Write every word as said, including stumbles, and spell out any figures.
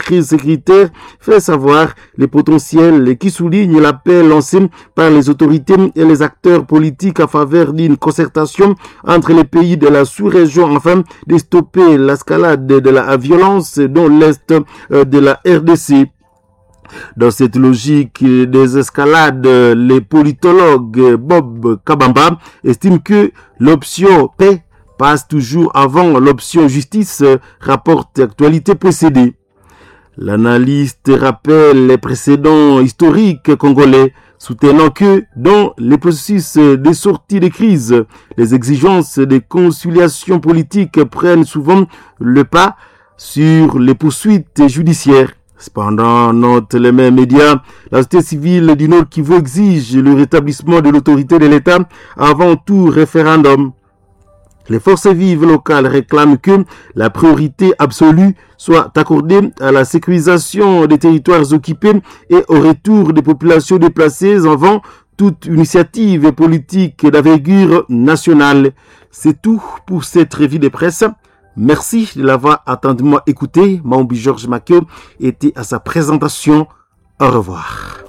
crise sécuritaire, fait savoir les potentiels qui soulignent l'appel lancé par les autorités et les acteurs politiques en faveur d'une concertation entre les pays de la sous-région afin de stopper l'escalade de la violence dans l'est de la R D C. Dans cette logique des escalades, les politologues Bob Kabamba estiment que l'option paix passe toujours avant l'option justice, rapporte Actualité précédée. L'analyste rappelle les précédents historiques congolais, soutenant que dans les processus de sortie de crise, les exigences de conciliation politique prennent souvent le pas sur les poursuites judiciaires. Cependant, note les mêmes médias, la société civile du Nord Kivu exige le rétablissement de l'autorité de l'État avant tout référendum. Les forces vives locales réclament que la priorité absolue soit accordée à la sécurisation des territoires occupés et au retour des populations déplacées avant toute initiative politique d'envergure nationale. C'est tout pour cette revue de presse. Merci de l'avoir attentivement écouté. Maombi Georges Makio était à sa présentation. Au revoir.